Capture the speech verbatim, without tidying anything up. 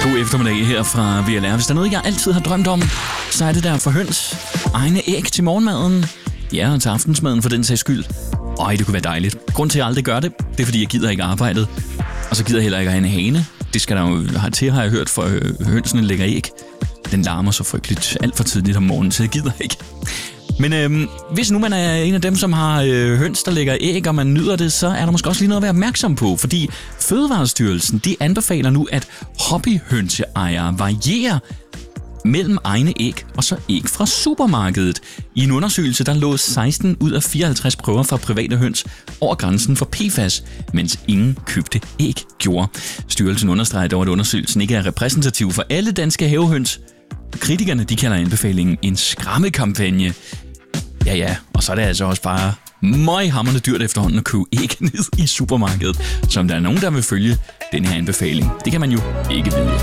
God eftermiddag her fra V L R. Hvis der er noget, jeg altid har drømt om, så er det der for høns. Egne æg til morgenmaden. Ja, og til aftensmaden for den sags skyld. Øj, det kunne være dejligt. Grunden til, at jeg aldrig gør det, det er, fordi jeg gider ikke arbejdet. Og så gider jeg heller ikke at have en hane. Det skal der jo have til, har jeg hørt, for hønsene lægger æg. Den larmer så frygteligt alt for tidligt om morgenen, så jeg gider ikke. Men øhm, hvis nu man er en af dem, som har øh, høns, der lægger æg, og man nyder det, så er der måske også lige noget at være opmærksom på. Fordi Fødevarestyrelsen, de anbefaler nu, at hobbyhønseejere varierer mellem egne æg og så æg fra supermarkedet. I en undersøgelse, der lå seksten ud af fireoghalvtreds prøver fra private høns over grænsen for P F A S, mens ingen købte æg gjorde. Styrelsen understreger dog, at undersøgelsen ikke er repræsentativ for alle danske havehøns. Kritikerne, de kalder anbefalingen en skræmmekampagne. Ja, ja, og så er det altså også bare møghamrende dyrt efterhånden at købe æg ned i supermarkedet, som der er nogen, der vil følge den her anbefaling. Det kan man jo ikke vide.